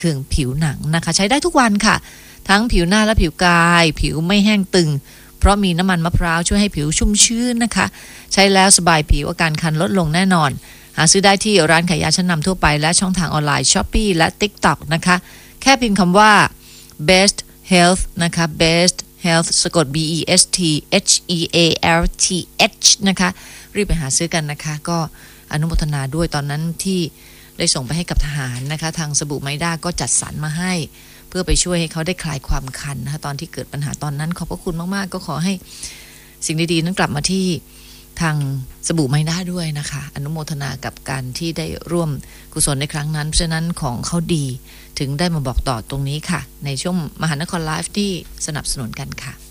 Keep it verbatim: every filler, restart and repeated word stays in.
เครื่องผิวหนังนะคะใช้ได้ทุกวันค่ะทั้งผิวหน้าและผิวกายผิวไม่แห้งตึงเพราะมีน้ำมันมะพร้าวช่วยให้ผิวชุ่มชื้นนะคะใช้แล้วสบายผิวอาการคันลดลงแน่นอนหาซื้อได้ที่ร้านขายยาชั้นนำทั่วไปและช่องทางออนไลน์ Shopee และ TikTok นะคะแค่พิมพ์คำว่า best health นะคะ best health สะกด B E S T H E A L T H นะคะรีบไปหาซื้อกันนะคะก็อนุโมทนาด้วยตอนนั้นที่ได้ส่งไปให้กับทหารนะคะทางสบู่ไมด้าก็จัดสรรมาให้เพื่อไปช่วยให้เขาได้คลายความคันนะคะตอนที่เกิดปัญหาตอนนั้นขอบพระคุณมากๆก็ขอให้สิ่งดีๆนั้นกลับมาที่ทางสบู่ไมด้าด้วยนะคะอนุโมทนากับการที่ได้ร่วมกุศลในครั้งนั้นเพราะฉะนั้นของเขาดีถึงได้มาบอกต่อตรงนี้ค่ะในช่วงมหานครไลฟ์ที่สนับสนุนกันค่ะ